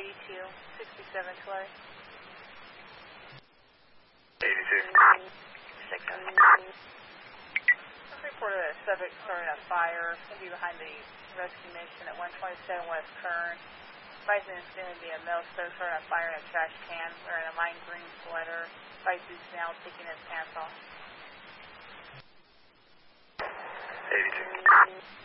82, 67 Tulare. 82. 6. Reported a subject started a fire. It's going to be behind the rescue mission at 127 West Kern. Bison is going to be a male started a fire in a trash can wearing a lime green sweater. Bison is now taking his pants off. 82.